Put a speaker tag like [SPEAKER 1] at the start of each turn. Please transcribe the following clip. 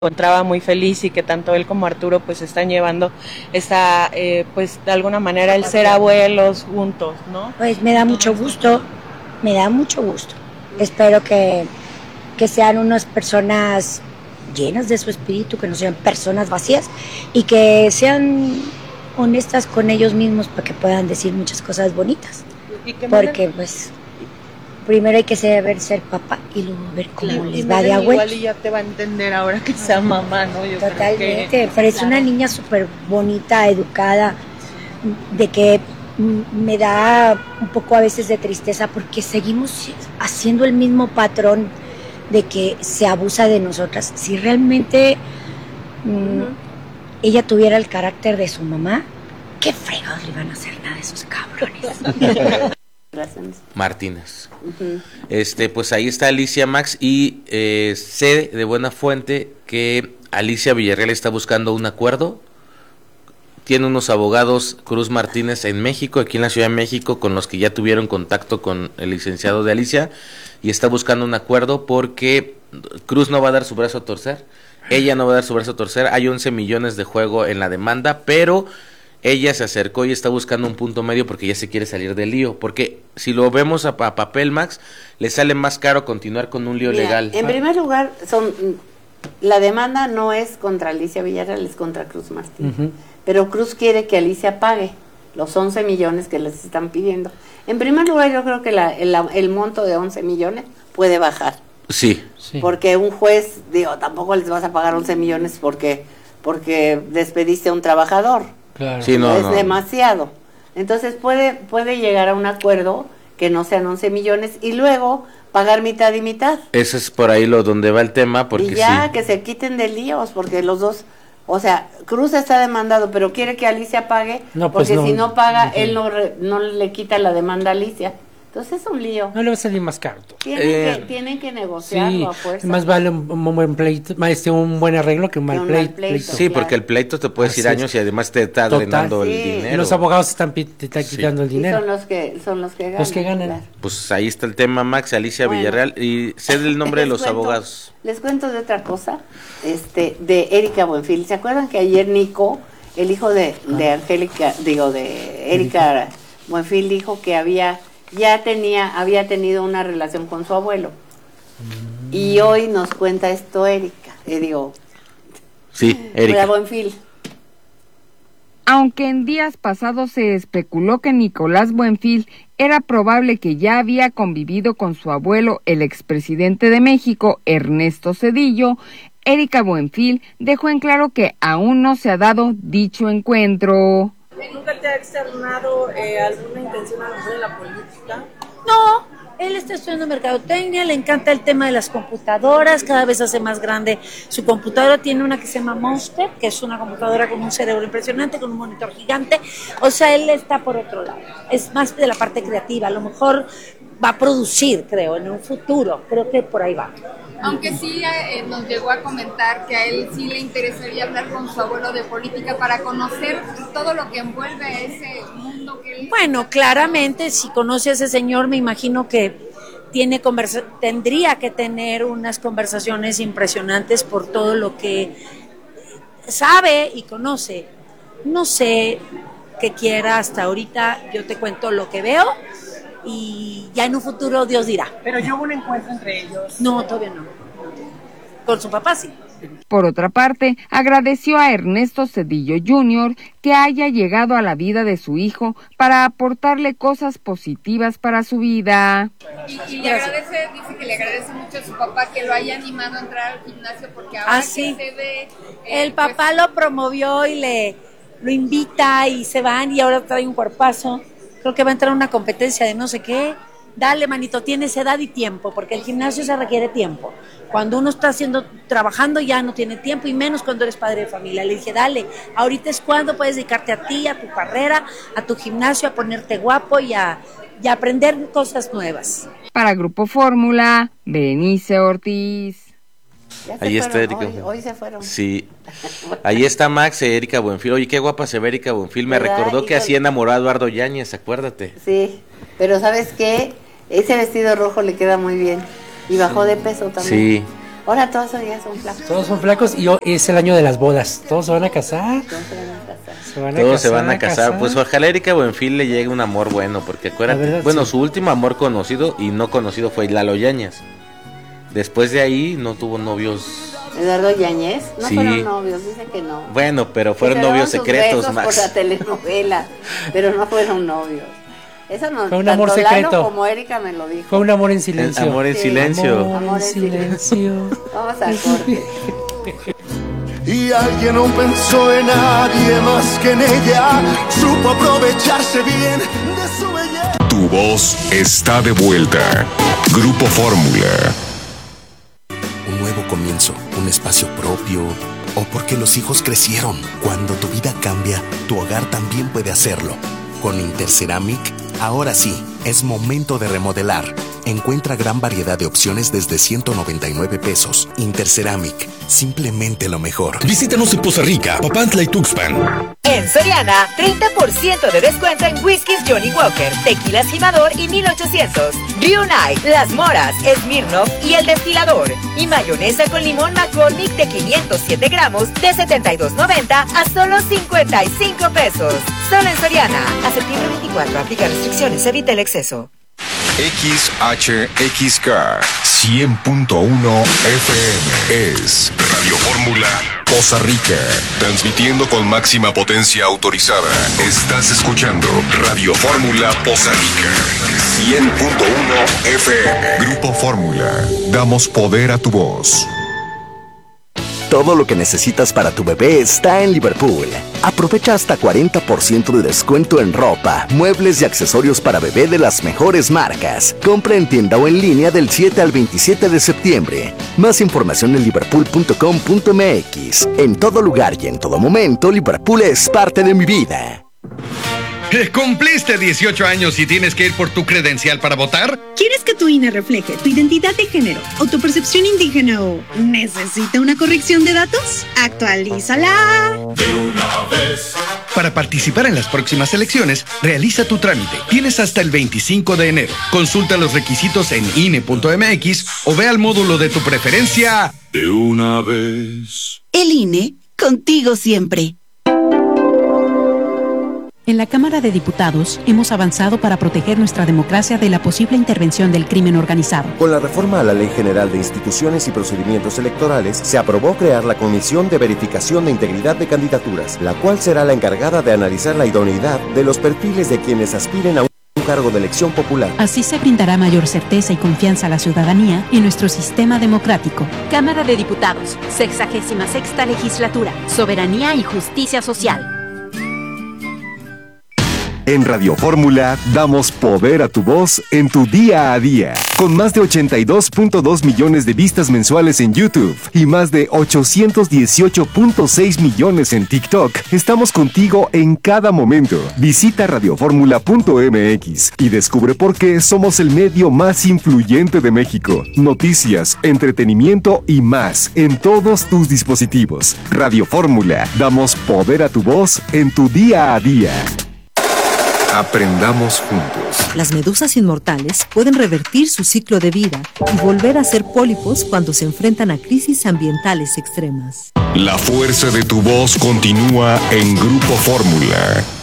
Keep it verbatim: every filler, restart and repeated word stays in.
[SPEAKER 1] encontraba muy feliz y que tanto él como Arturo pues están llevando esta, eh, pues de alguna manera el ser abuelos juntos, ¿no?
[SPEAKER 2] Pues me da mucho gusto, me da mucho gusto. Espero que, que sean unas personas llenas de su espíritu, que no sean personas vacías y que sean honestas con ellos mismos para que puedan decir muchas cosas bonitas. ¿Y qué Porque pues primero hay que saber ser papá y luego ver cómo claro, les va de abuelo.
[SPEAKER 1] Igual y ya te va a entender ahora que sea mamá, ¿no? Yo
[SPEAKER 2] Totalmente,
[SPEAKER 1] creo que,
[SPEAKER 2] parece
[SPEAKER 1] claro.
[SPEAKER 2] Una niña súper bonita, educada, de que me da un poco a veces de tristeza porque seguimos haciendo el mismo patrón de que se abusa de nosotras. Si realmente mmm, uh-huh. ella tuviera el carácter de su mamá, ¿qué fregados le van a hacer nada a esos cabrones?
[SPEAKER 3] Martínez. Uh-huh. Este, pues ahí está Alicia Max y eh, sé de buena fuente que Alicia Villarreal está buscando un acuerdo. Tiene unos abogados Cruz Martínez en México, aquí en la Ciudad de México, con los que ya tuvieron contacto con el licenciado de Alicia y está buscando un acuerdo porque Cruz no va a dar su brazo a torcer, ella no va a dar su brazo a torcer, hay once millones de juego en la demanda, pero ella se acercó y está buscando un punto medio porque ya se quiere salir del lío, porque si lo vemos a, a papel, Max, le sale más caro continuar con un lío
[SPEAKER 4] Mira,
[SPEAKER 3] legal.
[SPEAKER 4] En primer lugar, son la demanda no es contra Alicia Villarreal, es contra Cruz Martínez. Uh-huh. Pero Cruz quiere que Alicia pague los once millones que les están pidiendo. En primer lugar, yo creo que la, el, el monto de once millones puede bajar.
[SPEAKER 3] Sí.
[SPEAKER 4] sí. Porque un juez, digo, tampoco les vas a pagar once millones porque, porque despediste a un trabajador.
[SPEAKER 3] Claro. Sí, no,
[SPEAKER 4] es
[SPEAKER 3] no.
[SPEAKER 4] demasiado. Entonces puede, puede llegar a un acuerdo que no sean once millones y luego pagar mitad y mitad.
[SPEAKER 3] Ese es por ahí lo donde va el tema. Porque
[SPEAKER 4] y ya,
[SPEAKER 3] sí.
[SPEAKER 4] que se quiten de líos, porque los dos... O sea, Cruz está demandado, pero quiere que Alicia pague, no, pues porque no, si no paga, no, él no, re, no le quita la demanda a Alicia. Entonces es un lío.
[SPEAKER 5] No le va a salir más caro.
[SPEAKER 4] Tienen, eh, que, tienen que negociarlo sí, a fuerza.
[SPEAKER 5] Más vale un, un buen pleito, más este, un buen arreglo que un mal, un pleito, mal pleito.
[SPEAKER 3] Sí, claro. Porque el pleito te puede decir años y además te está Total. drenando sí. el dinero.
[SPEAKER 5] Y los abogados están, te están sí. quitando el dinero.
[SPEAKER 4] Y son los que, son los que ganan.
[SPEAKER 5] Los que ganan.
[SPEAKER 4] Claro.
[SPEAKER 3] Pues ahí está el tema, Max, Alicia bueno, Villarreal. Y sé el nombre de los
[SPEAKER 4] cuento,
[SPEAKER 3] abogados.
[SPEAKER 4] Les cuento de otra cosa, este, de Erika Buenfil. ¿Se acuerdan que ayer Nico, el hijo de, de Angélica, digo, de Erika Buenfil, dijo que había... ya tenía, había tenido una relación con su abuelo. Mm. Y hoy nos cuenta esto Erika, eh, digo,
[SPEAKER 3] sí, Erika
[SPEAKER 4] Buenfil.
[SPEAKER 6] Aunque en días pasados se especuló que Nicolás Buenfil era probable que ya había convivido con su abuelo, el expresidente de México, Ernesto Zedillo, Erika Buenfil dejó en claro que aún no se ha dado dicho encuentro.
[SPEAKER 1] ¿Nunca te ha externado eh, alguna intención a lo mejor en la política?
[SPEAKER 2] No, él está estudiando mercadotecnia, le encanta el tema de las computadoras, cada vez hace más grande su computadora, tiene una que se llama Monster, que es una computadora con un cerebro impresionante, con un monitor gigante, o sea, él está por otro lado, es más de la parte creativa, a lo mejor va a producir, creo, en un futuro, creo que por ahí va.
[SPEAKER 7] Aunque sí eh, nos llegó a comentar que a él sí le interesaría hablar con su abuelo de política para conocer todo lo que envuelve a ese mundo que él...
[SPEAKER 2] Bueno, claramente, si conoce a ese señor, me imagino que tiene conversa- tendría que tener unas conversaciones impresionantes por todo lo que sabe y conoce. No sé qué quiera hasta ahorita, yo te cuento lo que veo. Y ya en un futuro Dios dirá.
[SPEAKER 1] Pero yo hubo un encuentro entre ellos.
[SPEAKER 2] No, todavía no. Con su papá sí.
[SPEAKER 6] Por otra parte, agradeció a Ernesto Zedillo junior que haya llegado a la vida de su hijo para aportarle cosas positivas para su vida.
[SPEAKER 7] Y, y le agradece, dice que le agradece mucho a su papá que lo haya animado a entrar al gimnasio porque ahora
[SPEAKER 2] ah, sí.
[SPEAKER 7] que se ve...
[SPEAKER 2] Eh, El papá pues, lo promovió y le lo invita y se van y ahora trae un cuerpazo. Creo que va a entrar a una competencia de no sé qué. Dale, manito, tienes edad y tiempo, porque el gimnasio se requiere tiempo. Cuando uno está haciendo, trabajando ya no tiene tiempo, y menos cuando eres padre de familia. Le dije, dale, ahorita es cuando puedes dedicarte a ti, a tu carrera, a tu gimnasio, a ponerte guapo y a, y a aprender cosas nuevas.
[SPEAKER 6] Para Grupo Fórmula, Berenice Ortiz.
[SPEAKER 3] Ahí
[SPEAKER 4] fueron,
[SPEAKER 3] está Erika.
[SPEAKER 4] Hoy, hoy se fueron.
[SPEAKER 3] Sí. Ahí está Max e Erika Buenfil. Oye, qué guapa se ve Erika Buenfil. Me ¿verdad? Recordó y que con... así enamoró a Eduardo Yáñez, acuérdate.
[SPEAKER 4] Sí, pero ¿sabes qué? Ese vestido rojo le queda muy bien. Y bajó de peso también.
[SPEAKER 3] Sí.
[SPEAKER 4] Ahora todos ya son flacos.
[SPEAKER 5] Todos son flacos y es el año de las bodas. Todos se van a casar.
[SPEAKER 4] Todos se van a casar.
[SPEAKER 5] Se van a
[SPEAKER 3] Todos
[SPEAKER 5] casar,
[SPEAKER 3] se van a casar.
[SPEAKER 5] casar.
[SPEAKER 3] Pues ojalá a Erika Buenfil le llegue un amor bueno, porque acuérdate,
[SPEAKER 5] verdad,
[SPEAKER 3] bueno,
[SPEAKER 5] sí.
[SPEAKER 3] su último amor conocido y no conocido fue Lalo Yáñez. Después de ahí no tuvo novios.
[SPEAKER 4] Eduardo Yáñez, no
[SPEAKER 3] Sí.
[SPEAKER 4] fueron novios, dicen que no.
[SPEAKER 3] Bueno, pero
[SPEAKER 4] Que
[SPEAKER 3] fueron
[SPEAKER 4] se daban
[SPEAKER 3] novios
[SPEAKER 4] sus
[SPEAKER 3] secretos,
[SPEAKER 4] besos
[SPEAKER 3] Max.
[SPEAKER 4] por la telenovela, pero no fueron novios. Eso no,
[SPEAKER 5] Fue un
[SPEAKER 4] tanto
[SPEAKER 5] amor
[SPEAKER 4] Lalo
[SPEAKER 5] secreto.
[SPEAKER 4] como Erika me lo dijo.
[SPEAKER 5] Fue un amor en silencio.
[SPEAKER 3] Amor en
[SPEAKER 4] Sí.
[SPEAKER 3] silencio.
[SPEAKER 5] Amor,
[SPEAKER 4] Amor
[SPEAKER 5] en
[SPEAKER 4] en
[SPEAKER 5] silencio.
[SPEAKER 4] Vamos a corte.
[SPEAKER 8] Y alguien no pensó en nadie más que en ella. Supo aprovecharse bien de su belleza.
[SPEAKER 9] Tu voz está de vuelta. Grupo Fórmula.
[SPEAKER 10] Un nuevo comienzo, un espacio propio, o porque los hijos crecieron. Cuando tu vida cambia, tu hogar también puede hacerlo. Con Interceramic, ahora sí, es momento de remodelar. Encuentra gran variedad de opciones desde ciento noventa y nueve pesos. Interceramic, simplemente lo mejor.
[SPEAKER 9] Visítanos en Poza Rica, Papantla y Tuxpan.
[SPEAKER 11] En Soriana, treinta por ciento de descuento en whiskies Johnny Walker, tequilas Jimador y mil ochocientos, Rio Night, Las Moras, Smirnoff y El Destilador. Y mayonesa con limón McCormick de quinientos siete gramos de setenta y dos noventa a solo cincuenta y cinco pesos. Solo en Soriana. A septiembre veinticuatro, aplica restricciones, evita el exceso.
[SPEAKER 9] X H X K cien punto uno F M es Radio Fórmula Poza Rica, transmitiendo con máxima potencia autorizada. Estás escuchando Radio Fórmula Poza Rica cien punto uno F M. Grupo Fórmula, damos poder a tu voz.
[SPEAKER 10] Todo lo que necesitas para tu bebé está en Liverpool. Aprovecha hasta cuarenta por ciento de descuento en ropa, muebles y accesorios para bebé de las mejores marcas. Compra en tienda o en línea del siete al veintisiete de septiembre. Más información en liverpool punto com punto m x. En todo lugar y en todo momento, Liverpool es parte de mi vida.
[SPEAKER 12] ¿Cumpliste dieciocho años y tienes que ir por tu credencial para votar?
[SPEAKER 13] ¿Quieres que tu I N E refleje tu identidad de género o tu percepción indígena o necesita una corrección de datos? ¡Actualízala!
[SPEAKER 12] De una vez. Para participar en las próximas elecciones, realiza tu trámite. Tienes hasta el veinticinco de enero. Consulta los requisitos en I N E punto m x o ve al módulo de tu preferencia.
[SPEAKER 9] De una vez.
[SPEAKER 13] El I N E, contigo siempre.
[SPEAKER 14] En la Cámara de Diputados hemos avanzado para proteger nuestra democracia de la posible intervención del crimen organizado.
[SPEAKER 15] Con la reforma a la Ley General de Instituciones y Procedimientos Electorales, se aprobó crear la Comisión de Verificación de Integridad de Candidaturas, la cual será la encargada de analizar la idoneidad de los perfiles de quienes aspiren a un cargo de elección popular.
[SPEAKER 14] Así se brindará mayor certeza y confianza a la ciudadanía en nuestro sistema democrático.
[SPEAKER 16] Cámara de Diputados, sexagésima sexta legislatura, Soberanía y Justicia Social.
[SPEAKER 9] En Radio Fórmula damos poder a tu voz en tu día a día. Con más de ochenta y dos punto dos millones de vistas mensuales en YouTube y más de ochocientos dieciocho punto seis millones en TikTok, estamos contigo en cada momento. Visita radio fórmula punto m x y descubre por qué somos el medio más influyente de México. Noticias, entretenimiento y más en todos tus dispositivos. Radio Fórmula, damos poder a tu voz en tu día a día. Aprendamos juntos.
[SPEAKER 17] Las medusas inmortales pueden revertir su ciclo de vida y volver a ser pólipos cuando se enfrentan a crisis ambientales extremas.
[SPEAKER 9] La fuerza de tu voz continúa en Grupo Fórmula.